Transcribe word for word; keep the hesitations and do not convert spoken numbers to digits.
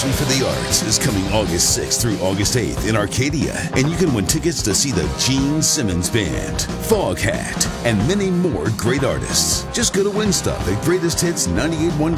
Passion for the Arts is coming August sixth through August eighth in Arcadia, and you can win tickets to see the Gene Simmons Band, Foghat, and many more great artists. Just go to Winstop at greatest hits nine eight one